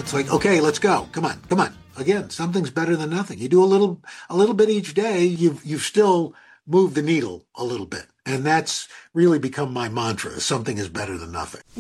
It's like, okay, let's go. Come on, come on. Again, something's better than nothing. You do a little bip each day. You've still moved the needle a little bit, and that's really become my mantra. Something is better than nothing.